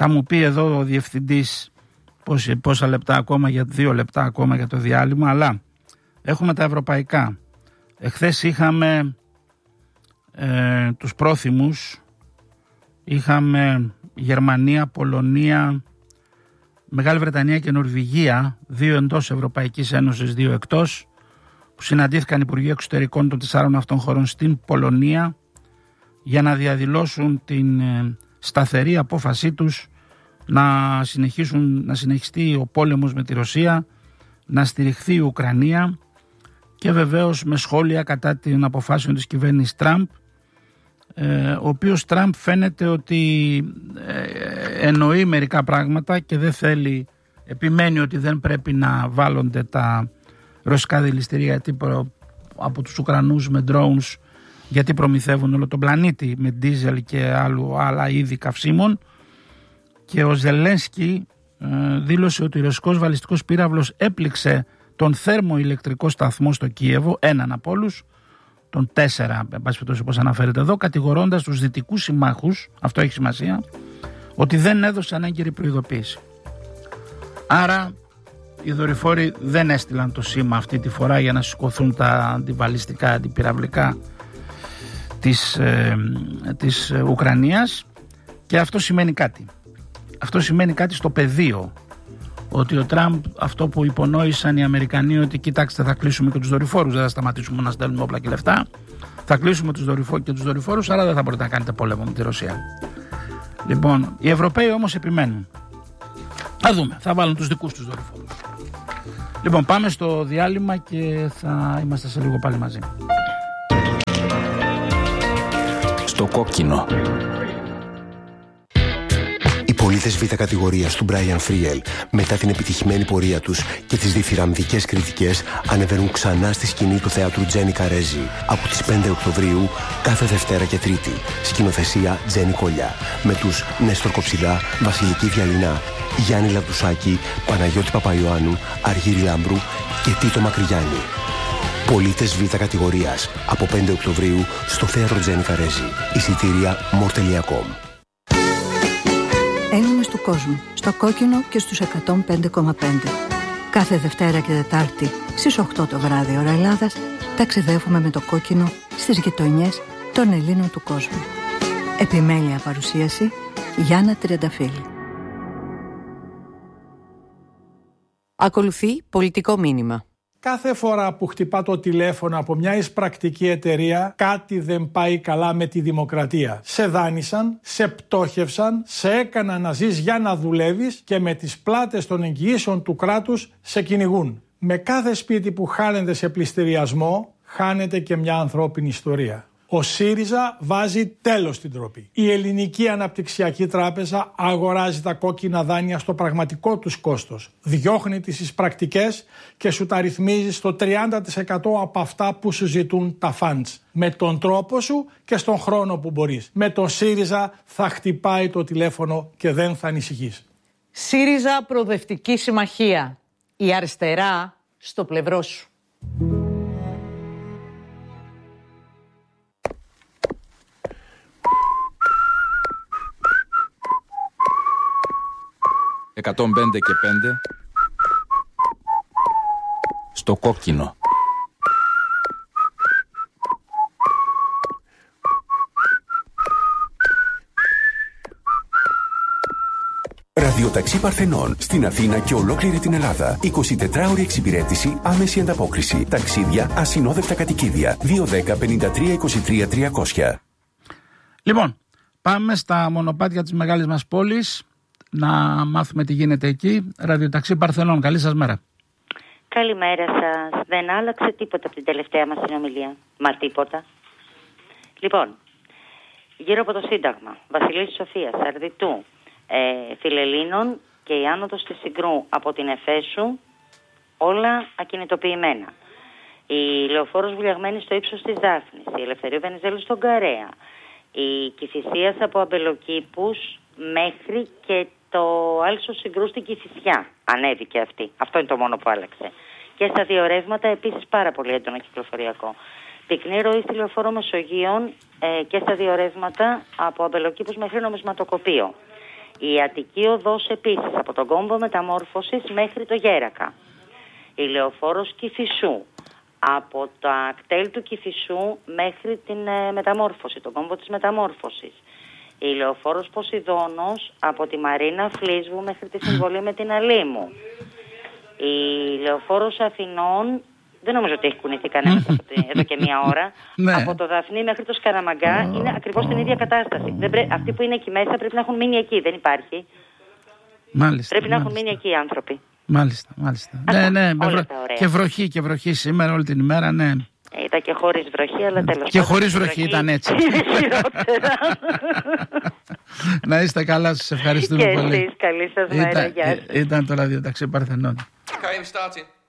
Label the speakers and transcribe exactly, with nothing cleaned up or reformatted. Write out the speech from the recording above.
Speaker 1: Θα μου πει εδώ ο διευθυντής πόσα λεπτά ακόμα, για δύο λεπτά ακόμα για το διάλειμμα, αλλά έχουμε τα ευρωπαϊκά. Εχθές είχαμε ε, τους πρόθυμους, είχαμε Γερμανία, Πολωνία, Μεγάλη Βρετανία και Νορβηγία, δύο εντός Ευρωπαϊκής Ένωσης, δύο εκτός, που συναντήθηκαν οι Υπουργοί Εξωτερικών των τεσσάρων αυτών χωρών στην Πολωνία για να διαδηλώσουν την ε, σταθερή απόφασή τους να, συνεχίσουν, να συνεχιστεί ο πόλεμος με τη Ρωσία, να στηριχθεί η Ουκρανία και βεβαίως με σχόλια κατά την αποφάσεων της κυβέρνησης Τραμπ, ε, ο οποίος Τραμπ φαίνεται ότι ε, εννοεί μερικά πράγματα και δεν θέλει, επιμένει ότι δεν πρέπει να βάλλονται τα ρωσικά δηληστήρια γιατί προ, από τους Ουκρανούς με drones, γιατί προμηθεύουν όλο τον πλανήτη με ντίζελ και άλλου, άλλα είδη καυσίμων. Και ο Ζελένσκι ε, δήλωσε ότι ο ρωσικός βαλιστικός πύραυλος έπληξε τον θερμοηλεκτρικό σταθμό στο Κίεβο, έναν από όλους, τον τέσσερα, όπως αναφέρεται εδώ, κατηγορώντας τους δυτικούς συμμάχους, αυτό έχει σημασία, ότι δεν έδωσαν έγκαιρη προειδοποίηση. Άρα οι δορυφόροι δεν έστειλαν το σήμα αυτή τη φορά για να σηκωθούν τα αντιβαλιστικά, αντιπυραυλικά της, ε, της Ουκρανίας, και αυτό σημαίνει κάτι. Αυτό σημαίνει κάτι στο πεδίο, ότι ο Τραμπ, αυτό που υπονόησαν οι Αμερικανοί, ότι κοιτάξτε, θα κλείσουμε και τους δορυφόρους, δεν θα σταματήσουμε να στέλνουμε όπλα και λεφτά, θα κλείσουμε τους δορυφόρους και τους δορυφόρους, άρα δεν θα μπορείτε να κάνετε πόλεμο με τη Ρωσία. Λοιπόν, οι Ευρωπαίοι όμως επιμένουν. Θα δούμε, θα βάλουν τους δικούς τους δορυφόρους. Λοιπόν, πάμε στο διάλειμμα και θα είμαστε σε λίγο πάλι μαζί.
Speaker 2: Στο κόκκινο. Οι πολίτες Β' κατηγορίας του Brian Friel, μετά την επιτυχημένη πορεία τους και τις διθυραμβικές κριτικές, ανεβαίνουν ξανά στη σκηνή του θεάτρου Τζένι Καρέζη από τις πέντε Οκτωβρίου, κάθε Δευτέρα και Τρίτη. Σκηνοθεσία Τζένι Κολιά, με τους Νέστορ Κοψιδά, Βασιλική Διαλυνά, Γιάννη Λαβδουσάκη, Παναγιώτη Παπαϊωάννου, Αργύρη Λάμπρου και Τίτο Μακρυγιάννη. Πολίτες Β' κατηγορίας, από πέντε Οκτωβρίου στο θέατρο Τζένι Καρέζη. Εισιτήρια μορ τελεία κομ.
Speaker 3: Έλληνες του κόσμου, στο κόκκινο και στους εκατόν πέντε κόμμα πέντε. Κάθε Δευτέρα και Τετάρτη στις οκτώ το βράδυ ώρα Ελλάδας ταξιδεύουμε με το κόκκινο στις γειτονιές των Ελλήνων του κόσμου. Επιμέλεια παρουσίαση Γιάννα Τριανταφύλλου. Ακολουθεί πολιτικό μήνυμα.
Speaker 4: Κάθε φορά που χτυπά το τηλέφωνο από μια εισπρακτική εταιρεία, κάτι δεν πάει καλά με τη δημοκρατία. Σε δάνεισαν, σε πτώχευσαν, σε έκαναν να ζεις για να δουλεύεις και με τις πλάτες των εγγυήσεων του κράτους σε κυνηγούν. Με κάθε σπίτι που χάνεται σε πληστηριασμό, χάνεται και μια ανθρώπινη ιστορία. Ο ΣΥΡΙΖΑ βάζει τέλος στην ντροπή. Η Ελληνική Αναπτυξιακή Τράπεζα αγοράζει τα κόκκινα δάνεια στο πραγματικό τους κόστος. Διώχνει τις εισπρακτικές και σου τα ρυθμίζει στο τριάντα τοις εκατό από αυτά που σου ζητούν τα φαντς. Με τον τρόπο σου και στον χρόνο που μπορείς. Με τον ΣΥΡΙΖΑ θα χτυπάει το τηλέφωνο και δεν θα ανησυχείς.
Speaker 5: ΣΥΡΙΖΑ Προοδευτική Συμμαχία. Η αριστερά στο πλευρό σου.
Speaker 2: εκατόν πέντε και πέντε στο κόκκινο. Ραδιοταξί Παρθενών στην Αθήνα και ολόκληρη την Ελλάδα. εικοσιτετράωρη εξυπηρέτηση, άμεση ανταπόκριση. Ταξίδια, ασυνόδευτα κατοικίδια. δύο ένα μηδέν πέντε τρία είκοσι τρία τριακόσια.
Speaker 1: Λοιπόν, πάμε στα μονοπάτια της μεγάλης μας πόλης να μάθουμε τι γίνεται εκεί. Ραδιοταξί Παρθενών, καλή σας μέρα.
Speaker 6: Καλημέρα σας. Δεν άλλαξε τίποτα από την τελευταία μας συνομιλία. Μα τίποτα. Λοιπόν, γύρω από το Σύνταγμα, Βασιλής Σοφίας, Αρδιτού, ε, Φιλελλήνων και η άνοδος της Συγκρού από την Εφέσου, όλα ακινητοποιημένα. Η Λεωφόρος βουλιαγμένη στο ύψος της Δάφνης, η Ελευθερίου Βενιζέλου στον Καρέα, η Κηφισίας από Αμπελοκήπους μέχρι και το Άλσο Συγκρού στην Κηφισιά. Ανέβηκε αυτή. Αυτό είναι το μόνο που άλλαξε. Και στα δύο ρεύματα επίσης πάρα πολύ έντονο κυκλοφοριακό. Πυκνή ροή στη Λεωφόρο Μεσογείων ε, και στα δύο ρεύματα από Αμπελοκήπους μέχρι Νομισματοκοπείο. Η Αττική Οδός επίσης, από τον κόμβο Μεταμόρφωσης μέχρι το Γέρακα. Η λεωφόρος Κηφισού, από τα κτέλ του Κηφισού μέχρι την ε, Μεταμόρφωση, τον κόμβο της Μεταμόρφωσης. Η λεωφόρος Ποσειδώνος, από τη Μαρίνα Φλίσβου μέχρι τη συμβολή με την Αλήμου. Η λεωφόρος Αθηνών, δεν νομίζω ότι έχει κουνηθεί κανένας εδώ και μία ώρα.
Speaker 1: Ναι.
Speaker 6: Από το Δαφνί μέχρι το Σκαραμαγκά oh. είναι ακριβώς την ίδια κατάσταση. Δεν πρέ... Αυτοί που είναι εκεί μέσα πρέπει να έχουν μείνει εκεί, δεν υπάρχει.
Speaker 1: Μάλιστα,
Speaker 6: πρέπει να
Speaker 1: μάλιστα.
Speaker 6: έχουν μείνει εκεί οι άνθρωποι.
Speaker 1: Μάλιστα, μάλιστα.
Speaker 6: Αυτά,
Speaker 1: ναι, ναι,
Speaker 6: όλα
Speaker 1: βρο... και βροχή και βροχή σήμερα όλη την ημέρα, ναι.
Speaker 6: Ήταν και χωρίς βροχή, αλλά τέλος.
Speaker 1: Και χωρίς βροχή, βροχή ήταν έτσι. Να είστε καλά, σας ευχαριστούμε
Speaker 6: και
Speaker 1: πολύ.
Speaker 6: Και εσείς, καλή σας μέρα, γεια σας.
Speaker 1: Ήταν το ραδιοταξί Παρθενών.
Speaker 7: Okay, we're starting.